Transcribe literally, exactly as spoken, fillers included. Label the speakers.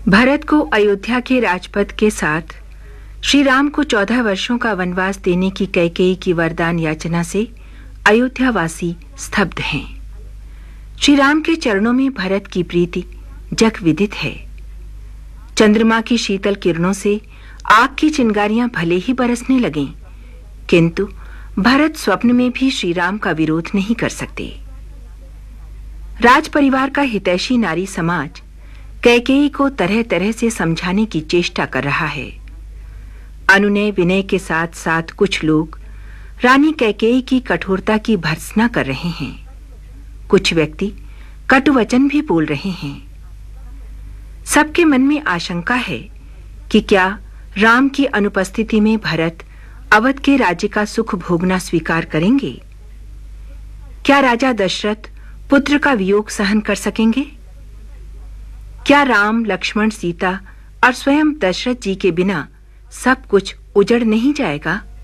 Speaker 1: भरत को अयोध्या के राजपद के साथ श्री राम को चौदह वर्षों का वनवास देने की कैकेयी की वरदान याचना से अयोध्यावासी स्तब्ध हैं। श्री राम के चरणों में भरत की प्रीति जग विदित है। चंद्रमा की शीतल किरणों से आग की चिंगारियां भले ही बरसने लगें, किंतु भरत स्वप्न में भी श्री राम का विरोध नहीं कर सकते। राज परिवार का हितैषी नारी समाज कैकेयी को तरह तरह से समझाने की चेष्टा कर रहा है। अनुनय विनय के साथ साथ कुछ लोग रानी कैकेयी की कठोरता की भर्त्सना कर रहे हैं। कुछ व्यक्ति कटु वचन भी बोल रहे हैं। सबके मन में आशंका है कि क्या राम की अनुपस्थिति में भरत अवध के राज्य का सुख भोगना स्वीकार करेंगे? क्या राजा दशरथ पुत्र का वियोग सहन कर सकेंगे? क्या राम, लक्ष्मण, सीता और स्वयं दशरथ जी के बिना सब कुछ उजड़ नहीं जाएगा?